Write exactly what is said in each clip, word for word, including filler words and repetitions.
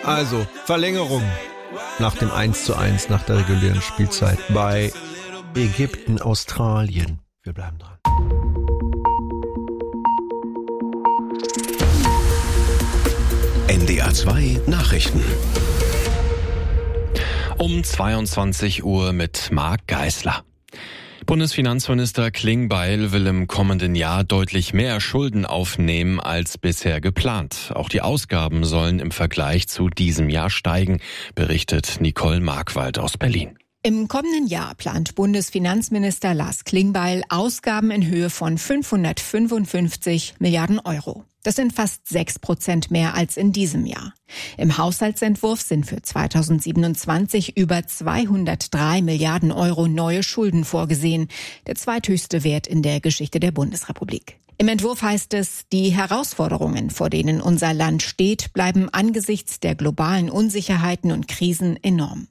Also, Verlängerung nach dem eins zu eins nach der regulären Spielzeit bei Ägypten, Australien. Wir bleiben dran. N D R zwei Nachrichten. Um zweiundzwanzig Uhr mit Marc Geisler. Bundesfinanzminister Klingbeil will im kommenden Jahr deutlich mehr Schulden aufnehmen als bisher geplant. Auch die Ausgaben sollen im Vergleich zu diesem Jahr steigen, berichtet Nicole Markwald aus Berlin. Im kommenden Jahr plant Bundesfinanzminister Lars Klingbeil Ausgaben in Höhe von fünfhundertfünfundfünfzig Milliarden Euro. Das sind fast sechs Prozent mehr als in diesem Jahr. Im Haushaltsentwurf sind für zweitausendsiebenundzwanzig über zweihundertdrei Milliarden Euro neue Schulden vorgesehen, der zweithöchste Wert in der Geschichte der Bundesrepublik. Im Entwurf heißt es, die Herausforderungen, vor denen unser Land steht, bleiben angesichts der globalen Unsicherheiten und Krisen enorm.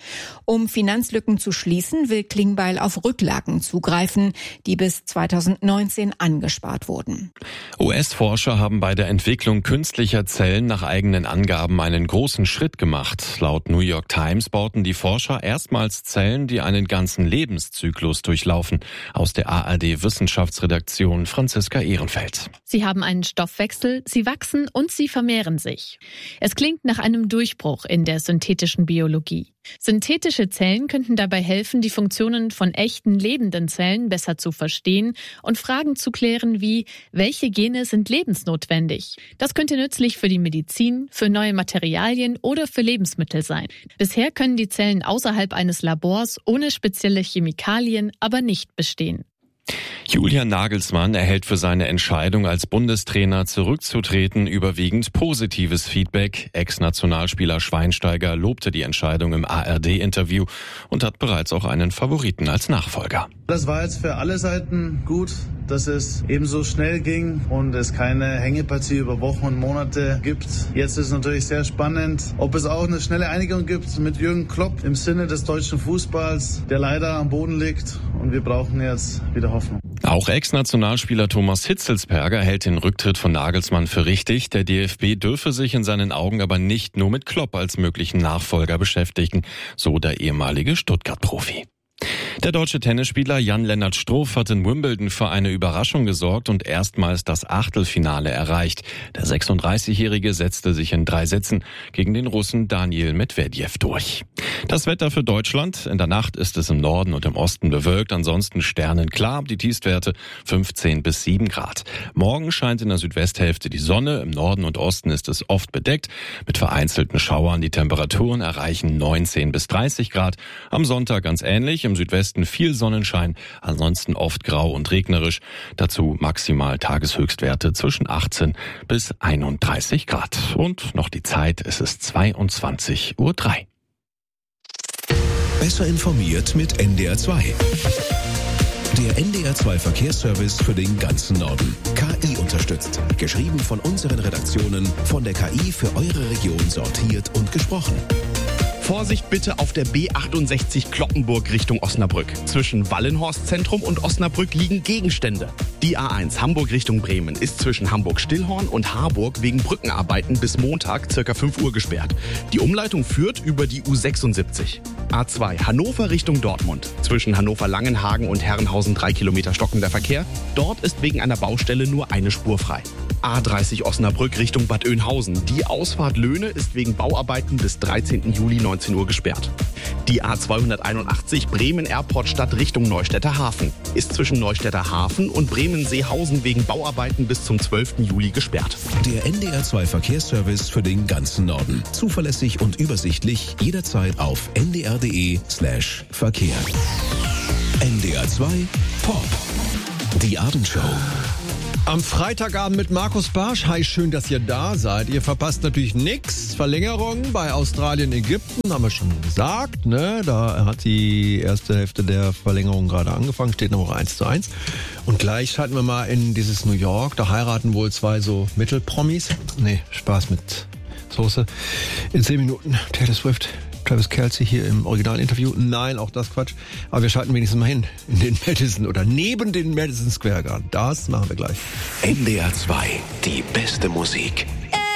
Um Finanzlücken zu schließen, will Klingbeil auf Rücklagen zugreifen, die bis zweitausendneunzehn angespart wurden. U S-Forscher haben bei der Entwicklung künstlicher Zellen nach eigenen Angaben einen großen Schritt gemacht. Laut New York Times bauten die Forscher erstmals Zellen, die einen ganzen Lebenszyklus durchlaufen. Aus der A R D-Wissenschaftsredaktion Franziska Ehrenfeld. Sie haben einen Stoffwechsel, sie wachsen und sie vermehren sich. Es klingt nach einem Durchbruch in der synthetischen Biologie. Synthetische Zellen könnten dabei helfen, die Funktionen von echten lebenden Zellen besser zu verstehen und Fragen zu klären wie, welche Gene sind lebensnotwendig? Das könnte nützlich für die Medizin, für neue Materialien oder für Lebensmittel sein. Bisher können die Zellen außerhalb eines Labors ohne spezielle Chemikalien aber nicht bestehen. Julian Nagelsmann erhält für seine Entscheidung als Bundestrainer zurückzutreten überwiegend positives Feedback. Ex-Nationalspieler Schweinsteiger lobte die Entscheidung im A R D-Interview und hat bereits auch einen Favoriten als Nachfolger. Das war jetzt für alle Seiten gut, dass es eben so schnell ging und es keine Hängepartie über Wochen und Monate gibt. Jetzt ist es natürlich sehr spannend, ob es auch eine schnelle Einigung gibt mit Jürgen Klopp im Sinne des deutschen Fußballs, der leider am Boden liegt, und wir brauchen jetzt wieder Hoffnung. Auch Ex-Nationalspieler Thomas Hitzelsperger hält den Rücktritt von Nagelsmann für richtig. Der D F B dürfe sich in seinen Augen aber nicht nur mit Klopp als möglichen Nachfolger beschäftigen, so der ehemalige Stuttgart-Profi. Der deutsche Tennisspieler Jan-Lennart Struff hat in Wimbledon für eine Überraschung gesorgt und erstmals das Achtelfinale erreicht. Der sechsunddreißigjährige setzte sich in drei Sätzen gegen den Russen Daniil Medvedev durch. Das Wetter für Deutschland. In der Nacht ist es im Norden und im Osten bewölkt, ansonsten sternenklar. Die Tiefstwerte fünfzehn bis sieben Grad. Morgen scheint in der Südwesthälfte die Sonne. Im Norden und Osten ist es oft bedeckt mit vereinzelten Schauern. Die Temperaturen erreichen neunzehn bis dreißig Grad. Am Sonntag ganz ähnlich. Im Südwesten viel Sonnenschein, ansonsten oft grau und regnerisch. Dazu maximal Tageshöchstwerte zwischen achtzehn bis einunddreißig Grad. Und noch die Zeit, es ist zweiundzwanzig Uhr drei. Besser informiert mit N D R zwei. Der N D R zwei Verkehrsservice für den ganzen Norden. K I unterstützt. Geschrieben von unseren Redaktionen, von der K I für eure Region sortiert und gesprochen. Vorsicht bitte auf der B achtundsechzig Cloppenburg Richtung Osnabrück. Zwischen Wallenhorst Zentrum und Osnabrück liegen Gegenstände. Die A eins Hamburg Richtung Bremen ist zwischen Hamburg-Stillhorn und Harburg wegen Brückenarbeiten bis Montag circa fünf Uhr gesperrt. Die Umleitung führt über die U sechsundsiebzig. A zwei Hannover Richtung Dortmund. Zwischen Hannover-Langenhagen und Herrenhausen drei Kilometer stockender Verkehr. Dort ist wegen einer Baustelle nur eine Spur frei. A dreißig Osnabrück Richtung Bad Oeynhausen. Die Ausfahrt Löhne ist wegen Bauarbeiten bis dreizehnten Juli neunzehn Uhr gesperrt. Die A zweihunderteinundachtzig Bremen-Airport-Stadt Richtung Neustädter Hafen ist zwischen Neustädter Hafen und Bremen-Seehausen wegen Bauarbeiten bis zum zwölften Juli gesperrt. Der N D R zwei Verkehrsservice für den ganzen Norden. Zuverlässig und übersichtlich, jederzeit auf n d r punkt d e slash Verkehr. N D R zwei Pop. Die Abendshow. Am Freitagabend mit Markus Barsch. Hi, schön, dass ihr da seid. Ihr verpasst natürlich nichts. Verlängerung bei Australien, Ägypten, haben wir schon gesagt. Ne? Da hat die erste Hälfte der Verlängerung gerade angefangen. Steht noch eins zu eins. Und gleich schalten wir mal in dieses New York. Da heiraten wohl zwei so Mittelpromis. Nee, Spaß mit Soße. In zehn Minuten Taylor Swift, Travis Kelce hier im Originalinterview. Nein, auch das Quatsch. Aber wir schalten wenigstens mal hin in den Madison oder neben den Madison Square Garden. Das machen wir gleich. N D R zwei, die beste Musik